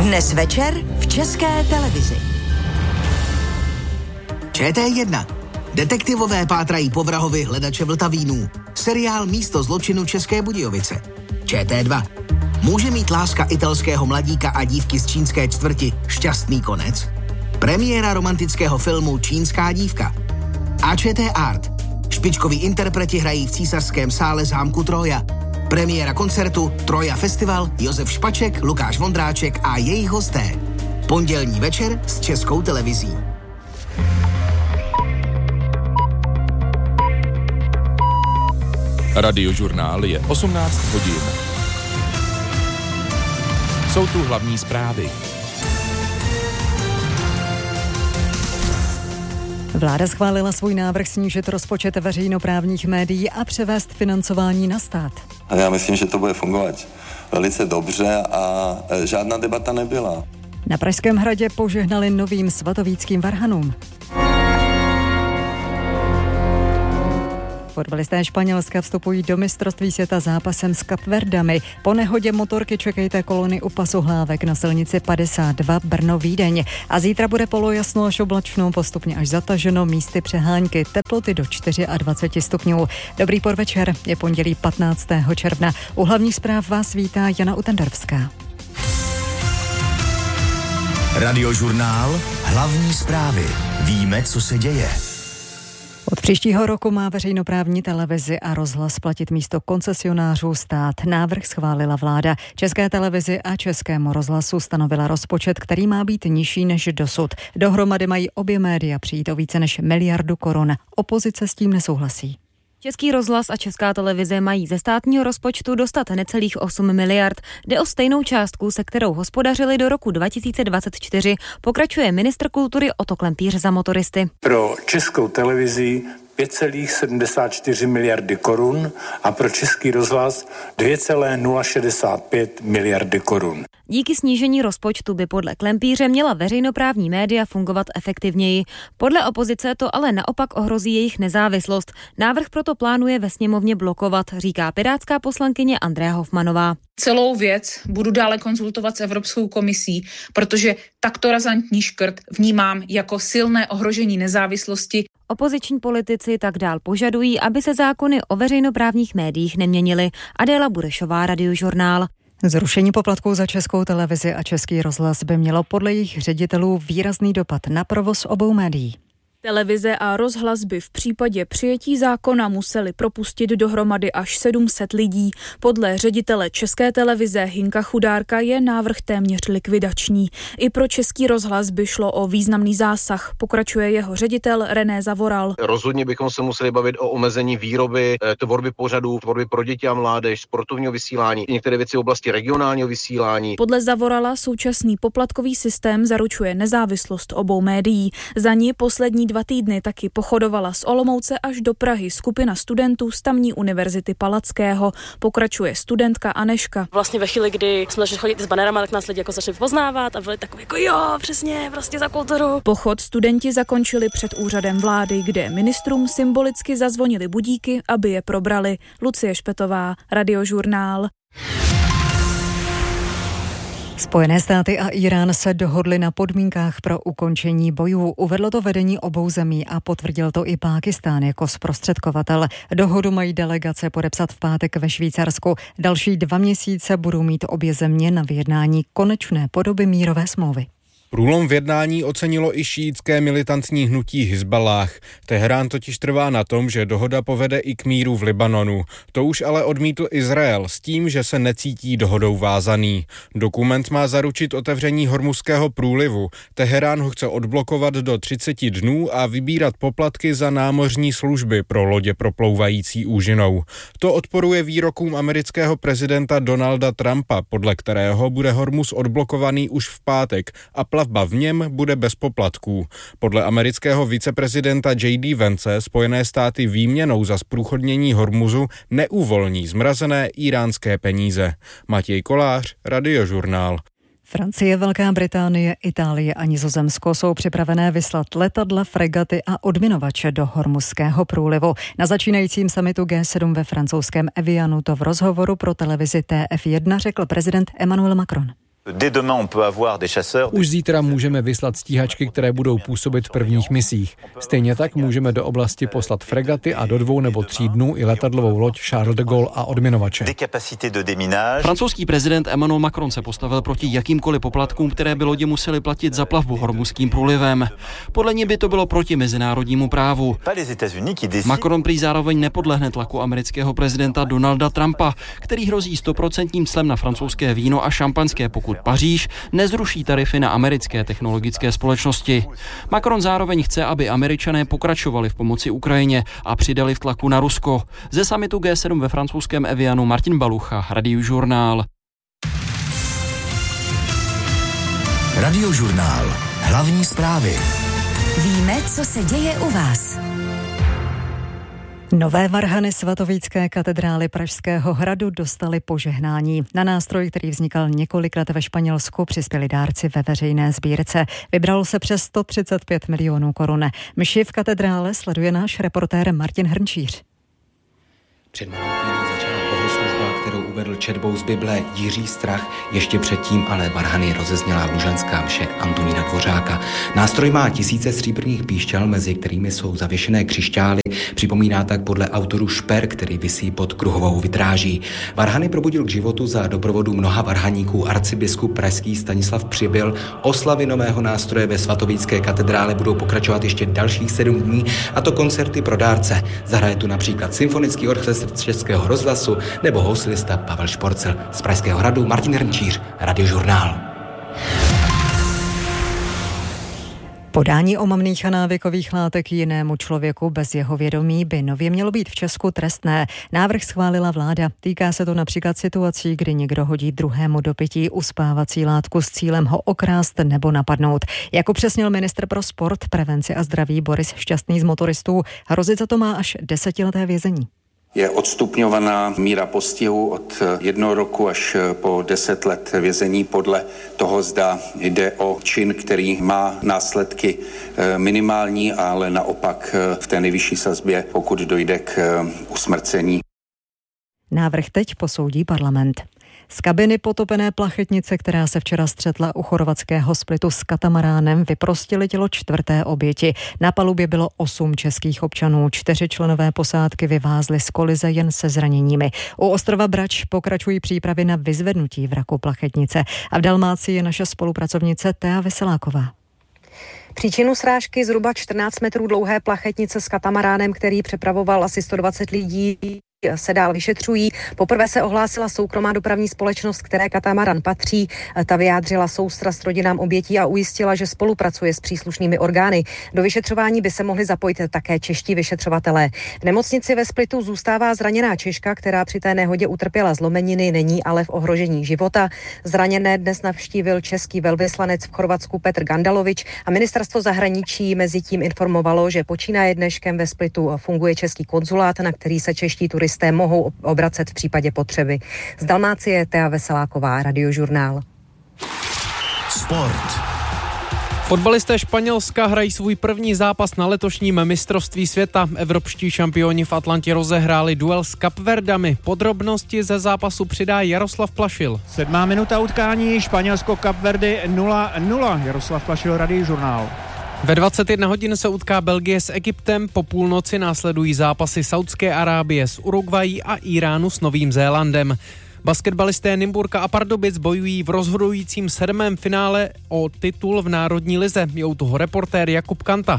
Dnes večer v České televizi. ČT1. Detektivové pátrají po vrahovi hledače Vltavínů. Seriál Místo zločinu České Budějovice. ČT2. Může mít láska italského mladíka a dívky z čínské čtvrti šťastný konec? Premiéra romantického filmu Čínská dívka. A ČT Art. Špičkoví interpreti hrají v Císařském sále zámku Troja. Premiéra koncertu Troja Festival, Josef Špaček, Lukáš Vondráček a jejich hosté. Pondělní večer s Českou televizí. Radiožurnál je 18 hodin. Jsou tu hlavní zprávy. Vláda schválila svůj návrh snížit rozpočet veřejnoprávních médií a převést financování na stát. A já myslím, že to bude fungovat velice dobře a žádná debata nebyla. Na Pražském hradě požehnali novým svatovíckým varhanům. Fotbalisté Španělska vstupují do mistrovství světa zápasem s Kapverdami. Po nehodě motorky čekejte kolony u pasohlávek na silnici 52 Brno-Vídeň. A zítra bude polojasno až oblačno, postupně až zataženo, místy přehánky, teploty do 24 stupňů. Dobrý podvečer, je pondělí 15. června. U hlavních zpráv vás vítá Jana Utendarovská. Radiožurnál, hlavní zprávy. Víme, co se děje. Od příštího roku má veřejnoprávní televizi a rozhlas platit místo koncesionářů stát. Návrh schválila vláda. České televizi a Českému rozhlasu stanovila rozpočet, který má být nižší než dosud. Dohromady mají obě média přijít o více než 1 miliardu korun. Opozice s tím nesouhlasí. Český rozhlas a Česká televize mají ze státního rozpočtu dostat necelých 8 miliard. Jde o stejnou částku, se kterou hospodařili do roku 2024, pokračuje ministr kultury Otto Klempíř za motoristy. Pro Českou televizi 5,74 miliardy korun a pro Český rozhlas 2,065 miliardy korun. Díky snížení rozpočtu by podle Klempíře měla veřejnoprávní média fungovat efektivněji. Podle opozice to ale naopak ohrozí jejich nezávislost. Návrh proto plánuje ve sněmovně blokovat, říká pirátská poslankyně Andrea Hofmanová. Celou věc budu dále konzultovat s Evropskou komisí, protože takto razantní škrt vnímám jako silné ohrožení nezávislosti. Opoziční politici tak dál požadují, aby se zákony o veřejnoprávních médiích neměnily. Adéla Burešová, Radiožurnál. Zrušení poplatků za Českou televizi a Český rozhlas by mělo podle jejich ředitelů výrazný dopad na provoz obou médií. Televize a rozhlas by v případě přijetí zákona museli propustit dohromady až 700 lidí. Podle ředitele České televize Hinka Chudárka je návrh téměř likvidační. I pro Český rozhlas by šlo o významný zásah, pokračuje jeho ředitel René Zavoral. Rozhodně bychom se museli bavit o omezení výroby, tvorby pořadů, tvorby pro děti a mládež, sportovního vysílání, některé věci v oblasti regionálního vysílání. Podle Zavorala současný poplatkový systém zaručuje nezávislost obou médií. Za ní poslední 2 týdny taky pochodovala z Olomouce až do Prahy skupina studentů z tamní univerzity Palackého. Pokračuje studentka Aneška. Vlastně ve chvíli, kdy jsme začali chodit s banerama, tak nás lidi jako začali poznávat a byli takový jako jo, přesně, prostě za kulturu. Pochod studenti zakončili před úřadem vlády, kde ministrům symbolicky zazvonili budíky, aby je probrali. Lucie Špetová, Radiožurnál. Spojené státy a Irán se dohodli na podmínkách pro ukončení bojů. Uvedlo to vedení obou zemí a potvrdil to i Pákistán jako zprostředkovatel. Dohodu mají delegace podepsat v pátek ve Švýcarsku. Další 2 měsíce budou mít obě země na vyjednání konečné podoby mírové smlouvy. Průlom v jednání ocenilo i šíitské militantní hnutí Hizballáh. Teherán totiž trvá na tom, že dohoda povede i k míru v Libanonu. To už ale odmítl Izrael s tím, že se necítí dohodou vázaný. Dokument má zaručit otevření Hormuzského průlivu. Teherán ho chce odblokovat do 30 dnů a vybírat poplatky za námořní služby pro lodě proplouvající úžinou. To odporuje výrokům amerického prezidenta Donalda Trumpa, podle kterého bude Hormuz odblokovaný už v pátek a plavba v něm bude bez poplatků. Podle amerického viceprezidenta J.D. Vance Spojené státy výměnou za zprůchodnění Hormuzu neuvolní zmrazené iránské peníze. Matěj Kolář, Radiožurnál. Francie, Velká Británie, Itálie a Nizozemsko jsou připravené vyslat letadla, fregaty a odminovače do Hormuzského průlivu. Na začínajícím summitu G7 ve francouzském Evianu to v rozhovoru pro televizi TF1 řekl prezident Emmanuel Macron. Už zítra můžeme vyslat stíhačky, které budou působit v prvních misích. Stejně tak můžeme do oblasti poslat fregaty a do 2 nebo 3 dnů i letadlovou loď Charles de Gaulle a odminovače. Francouzský prezident Emmanuel Macron se postavil proti jakýmkoliv poplatkům, které by lodi museli platit za plavbu Hormuzským průlivem. Podle něj by to bylo proti mezinárodnímu právu. Macron prý zároveň nepodlehne tlaku amerického prezidenta Donalda Trumpa, který hrozí 100% clem na francouzské víno a šampaňské, pokud Paříž nezruší tarify na americké technologické společnosti. Macron zároveň chce, aby Američané pokračovali v pomoci Ukrajině a přidali v tlaku na Rusko. Ze summitu G7 ve francouzském Evianu Martin Balucha, Radiožurnál. Radiožurnál. Hlavní zprávy. Víme, co se děje u vás. Nové varhany svatovícké katedrály Pražského hradu dostaly požehnání. Na nástroj, který vznikal několik let ve Španělsku, přispěli dárci ve veřejné sbírce. Vybralo se přes 135 milionů korun. Mši v katedrále sleduje náš reportér Martin Hrnčíř. Před malou chvílí začala bohoslužba, kterou uvedl četbou z Bible Jiří Strach. Ještě předtím ale varhany rozezněla lužanská mše Antonína Dvořáka. Nástroj má tisíce stříbrných píšťal, mezi kterými jsou zavěšené křišťály. Připomíná tak podle autorů šper, který visí pod kruhovou vitráží. Varhany probudil k životu za doprovodu mnoha varhaníků arcibiskup pražský Stanislav Přibyl. Oslavy nového nástroje ve svatovícké katedrále budou pokračovat ještě dalších 7 dní, a to koncerty pro dárce. Zahraje tu například symfonický orchestr Českého rozhlasu nebo houslista Pavel Šporcel. Z Pražského hradu Martin Hrnčíř, Radiožurnál. Podání omamných a návykových látek jinému člověku bez jeho vědomí by nově mělo být v Česku trestné. Návrh schválila vláda. Týká se to například situací, kdy někdo hodí druhému do pití uspávací látku s cílem ho okrást nebo napadnout. Jak upřesnil ministr pro sport, prevenci a zdraví Boris Šťastný z Motoristů, hrozit za to má až 10leté vězení. Je odstupňovaná míra postihu od 1 roku až po 10 let vězení podle toho, zda jde o čin, který má následky minimální, ale naopak v té nejvyšší sazbě, pokud dojde k usmrcení. Návrh teď posoudí parlament. Z kabiny potopené plachetnice, která se včera střetla u chorvatského Splitu s katamaránem, vyprostili tělo 4. oběti. Na palubě bylo 8 českých občanů, 4 členové posádky vyvázli z kolize jen se zraněními. U ostrova Brač pokračují přípravy na vyzvednutí vraku plachetnice a v Dalmácii je naše spolupracovnice Thea Veseláková. Příčinu srážky zhruba 14 metrů dlouhé plachetnice s katamaránem, který přepravoval asi 120 lidí, se dál vyšetřují. Poprvé se ohlásila soukromá dopravní společnost, které katamaran patří. Ta vyjádřila soustrast rodinám obětí a ujistila, že spolupracuje s příslušnými orgány. Do vyšetřování by se mohli zapojit také čeští vyšetřovatelé. V nemocnici ve Splitu zůstává zraněná Češka, která při té nehodě utrpěla zlomeniny, není ale v ohrožení života. Zraněné dnes navštívil český velvyslanec v Chorvatsku Petr Gandalovič a ministerstvo zahraničí mezi tím informovalo, že počínaje dneškem ve Splitu funguje český konzulát, na který se čeští turisté mohou obracet v případě potřeby. Z Dalmácie Thea Veseláková, Radiožurnál. Sport. Fotbalisté Španělska hrají svůj první zápas na letošním mistrovství světa. Evropští šampioni v Atlantě rozehráli duel s Kapverdami. Podrobnosti ze zápasu přidá Jaroslav Plašil. 7. minuta utkání, Španělsko Kapverdy 0-0. Jaroslav Plašil, Radiožurnál. Ve 21 hodin se utká Belgie s Egyptem, po půlnoci následují zápasy Saudské Arábie s Uruguayí a Iránu s Novým Zélandem. Basketbalisté Nymburka a Pardubic bojují v rozhodujícím 7. finále o titul v Národní lize. Je u toho reportér Jakub Kanta.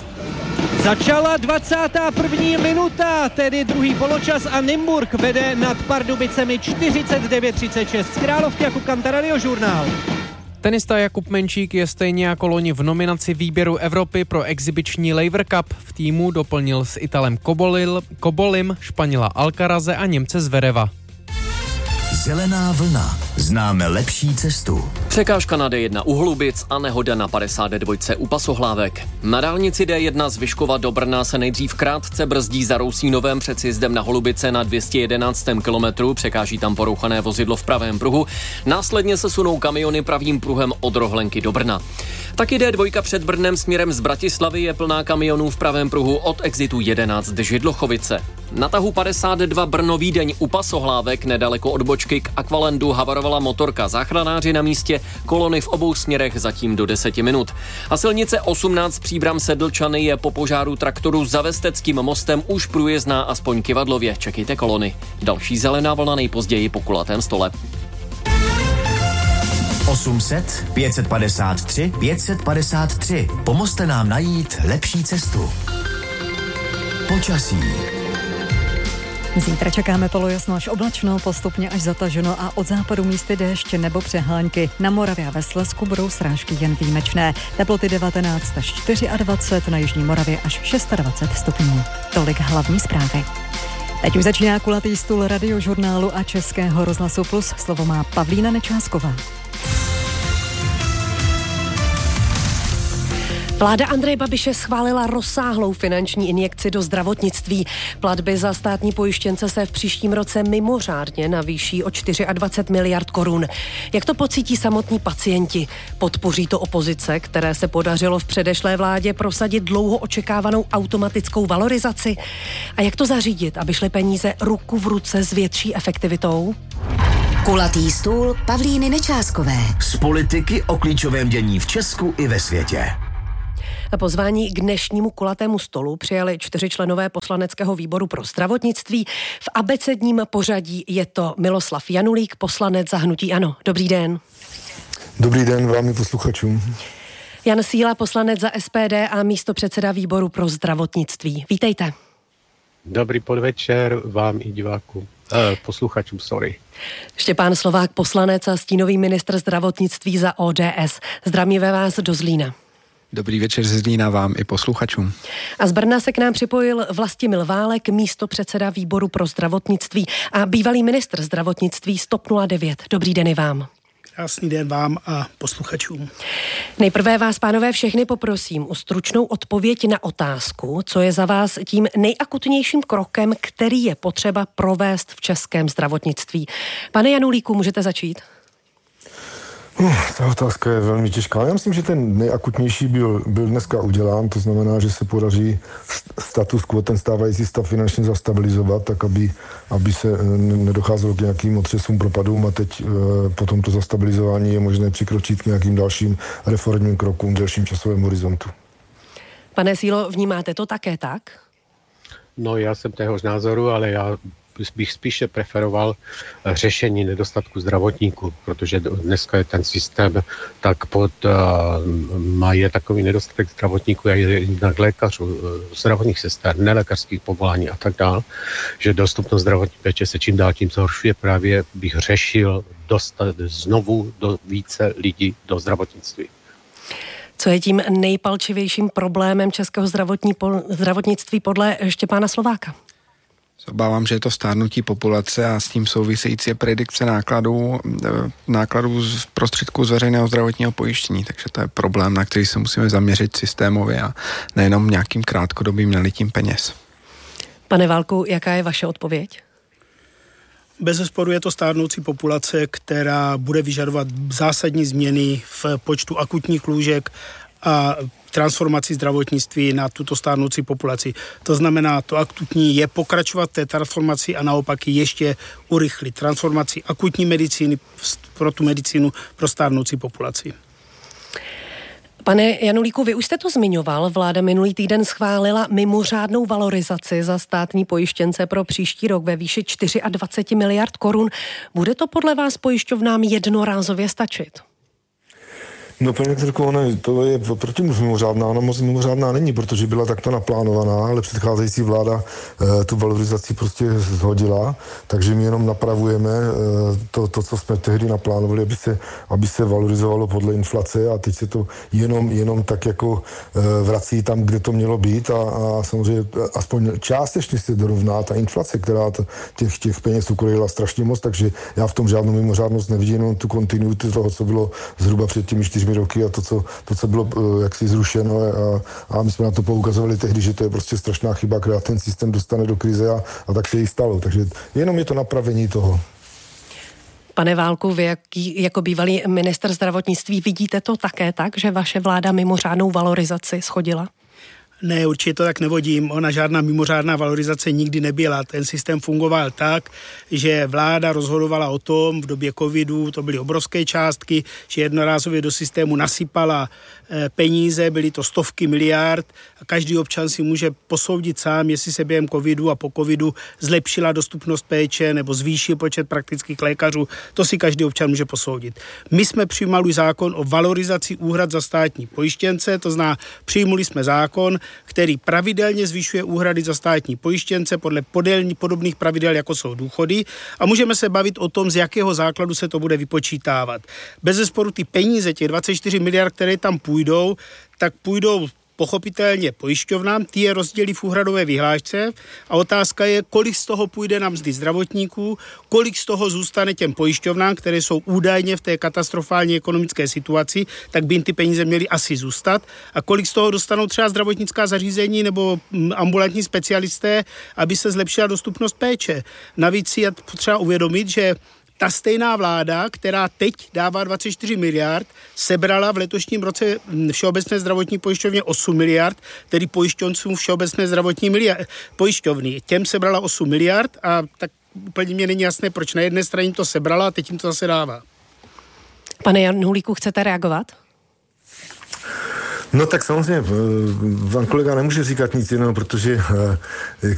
Začala 21. minuta, tedy druhý poločas a Nymburk vede nad Pardubicemi 49-36. Z Královky Jakub Kanta, Radiožurnál. Tenista Jakub Menčík je stejně jako loni v nominaci výběru Evropy pro exibiční Laver Cup. V týmu doplnil s Italem Kobolim, Španěla Alcaraze a Němce Zvereva. Zelená vlna. Známe lepší cestu. Překážka na D1 u Holubic a nehoda na 52 u Pasohlávek. Na dálnici D1 z Vyškova do Brna se nejdřív krátce brzdí za Rousínovem před sjezdem na Holubice na 211. kilometru. Překáží tam porouchané vozidlo v pravém pruhu. Následně se sunou kamiony pravým pruhem od Rohlenky do Brna. Taky D2 před Brnem směrem z Bratislavy je plná kamionů v pravém pruhu od exitu 11 Židlochovice. Na tahu 52 Brno-Vídeň u Pasohlávek nedaleko odbočky k Aqualandu havarovala motorka. Záchranáři na místě, kolony v obou směrech zatím do 10 minut. A silnice 18 Příbram-Sedlčany je po požáru traktoru za Vesteckým mostem už průjezdná aspoň kyvadlově. Čekejte kolony. Další zelená vlna nejpozději po kulatém stole. 800 553 553. Pomozte nám najít lepší cestu. Počasí. Zítra čekáme polojasno až oblačno, postupně až zataženo a od západu místy déšť nebo přehánky. Na Moravě a ve Slezsku budou srážky jen výjimečné. Teploty 19 až 24, na jižní Moravě až 26 stupňů. Tolik hlavní zprávy. Teď už začíná kulatý stůl Radiožurnálu a Českého rozhlasu Plus. Slovo má Pavlína Nečásková. Vláda Andreje Babiše schválila rozsáhlou finanční injekci do zdravotnictví. Platby za státní pojištěnce se v příštím roce mimořádně navýší o 24 miliard korun. Jak to pocítí samotní pacienti? Podpoří to opozice, které se podařilo v předešlé vládě prosadit dlouho očekávanou automatickou valorizaci? A jak to zařídit, aby šly peníze ruku v ruce s větší efektivitou? Kulatý stůl Pavlíny Nečáskové. Z politiky o klíčovém dění v Česku i ve světě. Pozvání k dnešnímu kulatému stolu přijali 4 členové poslaneckého výboru pro zdravotnictví. V abecedním pořadí je to Miloslav Janulík, poslanec za hnutí ANO. Dobrý den. Dobrý den vám i posluchačům. Jan Síla, poslanec za SPD a místopředseda výboru pro zdravotnictví. Vítejte. Dobrý podvečer vám i divákům. Posluchačům, sorry. Štěpán Slovák, poslanec a stínový ministr zdravotnictví za ODS. Zdravíme vás do Zlína. Dobrý večer ze Zlína vám i posluchačům. A z Brna se k nám připojil Vlastimil Válek, místopředseda výboru pro zdravotnictví a bývalý ministr zdravotnictví z TOP 09. Dobrý den i vám. Krásný den vám a posluchačům. Nejprve vás, pánové, všechny poprosím o stručnou odpověď na otázku, co je za vás tím nejakutnějším krokem, který je potřeba provést v českém zdravotnictví. Pane Janulíku, můžete začít? Ta otázka je velmi těžká. Já myslím, že ten nejakutnější byl dneska udělán, to znamená, že se podaří status quo, ten stávající stav finančně zastabilizovat, tak aby se nedocházelo k nějakým otřesům, propadům a teď po tomto zastabilizování je možné přikročit k nějakým dalším reformním krokům v delším časovém horizontu. Pane Sílo, vnímáte to také tak? No, já jsem téhož názoru, ale já bych spíše preferoval řešení nedostatku zdravotníků, protože dneska je ten systém tak je takový nedostatek zdravotníků, jak je jinak lékařů, zdravotních sester, nelékařských povolání a tak dále, že dostupnost zdravotní péče se čím dál tím zhoršuje. Právě bych řešil dostat znovu více lidí do zdravotnictví. Co je tím nejpalčivějším problémem českého zdravotnictví podle Štěpána Slováka? Obávám, že je to stárnutí populace a s tím související predikce nákladů z prostředků z veřejného zdravotního pojištění. Takže to je problém, na který se musíme zaměřit systémově a nejenom nějakým krátkodobým nalitím peněz. Pane Válku, jaká je vaše odpověď? Bezesporu je to stárnoucí populace, která bude vyžadovat zásadní změny v počtu akutních lůžek a transformaci zdravotnictví na tuto stárnoucí populaci. To znamená, to akutní je pokračovat té transformaci a naopak ještě urychlit transformaci akutní medicíny pro tu medicínu pro stárnoucí populaci. Pane Janulíku, vy už jste to zmiňoval, vláda minulý týden schválila mimořádnou valorizaci za státní pojištěnce pro příští rok ve výši 24 miliard korun. Bude to podle vás pojišťovnám jednorázově stačit? No, paní doktorko, to je proti mimořádná, ona moc mimořádná není, protože byla takto naplánovaná, ale předcházející vláda tu valorizaci prostě zhodila, takže my jenom napravujeme to, co jsme tehdy naplánovali, aby se valorizovalo podle inflace a teď se to jenom tak jako vrací tam, kde to mělo být a samozřejmě aspoň částečně se dorovná ta inflace, která těch peněz ukrojila strašně moc, takže já v tom žádnou mimořádnost nevidím, jenom tu kontinuitu toho, co bylo zhruba před těmi 4 roky a to, co bylo jaksi zrušeno a my jsme na to poukazovali tehdy, že to je prostě strašná chyba, která ten systém dostane do krize a tak se jí stalo. Takže jenom je to napravení toho. Pane Válku, vy jako bývalý ministr zdravotnictví vidíte to také tak, že vaše vláda mimořádnou valorizaci shodila? Ne, určitě to tak nevodím. Ona žádná mimořádná valorizace nikdy nebyla. Ten systém fungoval tak, že vláda rozhodovala o tom v době covidu, to byly obrovské částky, že jednorázově do systému nasypala peníze, byly to stovky miliard a každý občan si může posoudit sám, jestli se během covidu a po covidu zlepšila dostupnost péče nebo zvýšil počet praktických lékařů. To si každý občan může posoudit. My jsme přijmali zákon o valorizaci úhrad za státní pojištěnce, to znamená, přijmuli jsme zákon, který pravidelně zvyšuje úhrady za státní pojištěnce podle podobných pravidel, jako jsou důchody, a můžeme se bavit o tom, z jakého základu se to bude vypočítávat. Bezesporu ty peníze, těch 24 miliard, které tam půjdou, tak půjdou pochopitelně pojišťovnám, ty je rozdělí v úhradové vyhlášce a otázka je, kolik z toho půjde na mzdy zdravotníků, kolik z toho zůstane těm pojišťovnám, které jsou údajně v té katastrofální ekonomické situaci, tak by jim ty peníze měly asi zůstat, a kolik z toho dostanou třeba zdravotnická zařízení nebo ambulantní specialisté, aby se zlepšila dostupnost péče. Navíc si je potřeba uvědomit, že ta stejná vláda, která teď dává 24 miliard, sebrala v letošním roce Všeobecné zdravotní pojišťovně 8 miliard, tedy pojišťovcům Všeobecné zdravotní pojišťovny. Těm sebrala 8 miliard a tak úplně mě není jasné, proč na jedné straně to sebrala a teď jim to zase dává. Pane Janulíku, chcete reagovat? No tak samozřejmě, pan kolega nemůže říkat nic jiného, protože